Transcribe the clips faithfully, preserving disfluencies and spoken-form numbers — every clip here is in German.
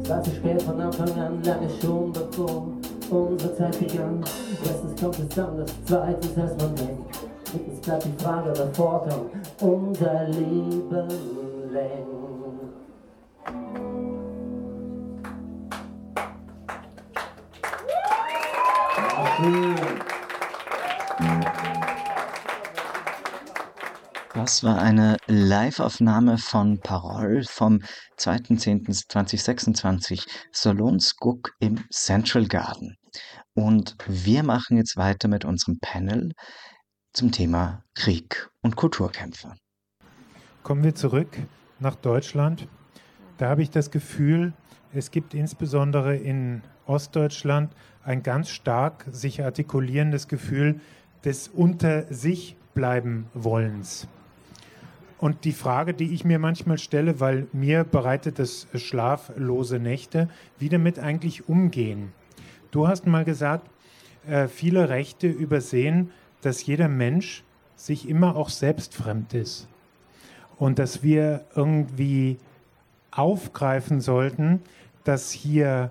Was ich spät von Anfang an, lange schon bevor unsere Zeit begann. Erstens kommt es anders, zweitens heißt man weg. Drittens bleibt die Frage, wer vorkommt, unser Leben lang. Das war eine Live-Aufnahme von Parole vom zweiter zehnter zweitausendsechsundzwanzig, Solonsguck im Central Garden. Und wir machen jetzt weiter mit unserem Panel zum Thema Krieg und Kulturkämpfe. Kommen wir zurück nach Deutschland. Da habe ich das Gefühl, es gibt insbesondere in Ostdeutschland ein ganz stark sich artikulierendes Gefühl des Unter sich bleiben Wollens. Und die Frage, die ich mir manchmal stelle, weil mir bereitet das schlaflose Nächte, wie damit eigentlich umgehen. Du hast mal gesagt, äh, viele Rechte übersehen, dass jeder Mensch sich immer auch selbst fremd ist. Und dass wir irgendwie aufgreifen sollten, dass hier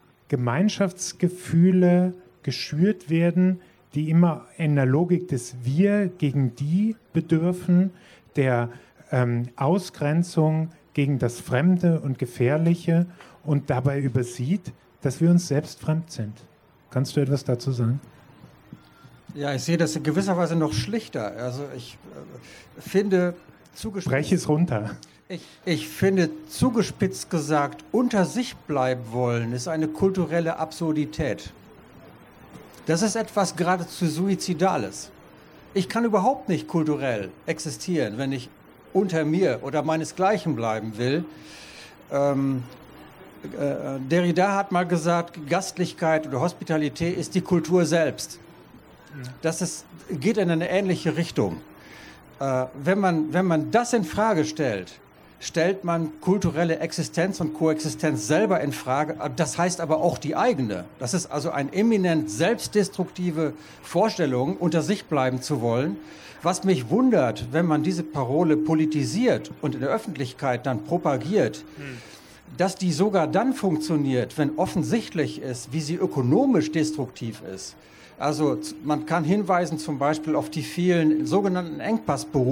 Gemeinschaftsgefühle geschürt werden, die immer in der Logik des Wir gegen die bedürfen, der ähm, Ausgrenzung gegen das Fremde und Gefährliche und dabei übersieht, dass wir uns selbst fremd sind. Kannst du etwas dazu sagen? Ja, ich sehe das in gewisser Weise noch schlichter. Also ich äh, finde zugespitzt... Brech es runter. Ich, ich finde zugespitzt gesagt, unter sich bleiben wollen, ist eine kulturelle Absurdität. Das ist etwas geradezu Suizidales. Ich kann überhaupt nicht kulturell existieren, wenn ich unter mir oder meinesgleichen bleiben will. Ähm, äh, Derrida hat mal gesagt, Gastlichkeit oder Hospitalität ist die Kultur selbst. Das ist, geht in eine ähnliche Richtung. Äh, wenn man, wenn man das in Frage stellt, stellt man kulturelle Existenz und Koexistenz selber in Frage. Das heißt aber auch die eigene. Das ist also eine eminent selbstdestruktive Vorstellung, unter sich bleiben zu wollen. Was mich wundert, wenn man diese Parole politisiert und in der Öffentlichkeit dann propagiert, hm. dass die sogar dann funktioniert, wenn offensichtlich ist, wie sie ökonomisch destruktiv ist. Also man kann hinweisen zum Beispiel auf die vielen sogenannten Engpassberufe,